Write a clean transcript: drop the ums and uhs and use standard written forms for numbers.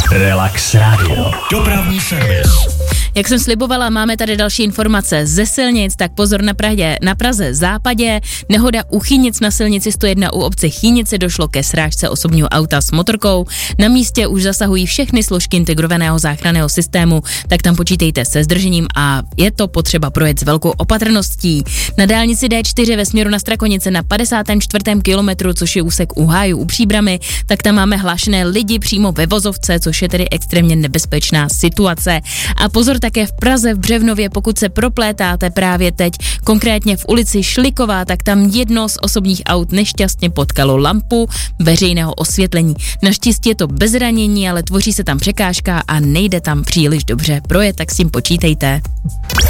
Relax Radio. Dopravní servis. Jak jsem slibovala, máme tady další informace ze silnic, tak pozor na Praze západě. Nehoda u Chynic na silnici 101 u obce Chynice, došlo ke srážce osobního auta s motorkou. Na místě už zasahují všechny složky integrovaného záchranného systému, tak tam počítejte se zdržením a je to potřeba projet s velkou opatrností. Na dálnici D4 ve směru na Strakonice na 54. kilometru, což je úsek u Hájů u Příbramy, tak tam máme hlášené lidi přímo ve vozovce, což je tedy extrémně nebezpečná situace. A pozor také v Praze v Břevnově, pokud se proplétáte právě teď, konkrétně v ulici Šliková, tak tam jedno z osobních aut nešťastně potkalo lampu veřejného osvětlení. Naštěstí je to bez zranění, ale tvoří se tam překážka a nejde tam příliš dobře projet, tak s tím počítejte.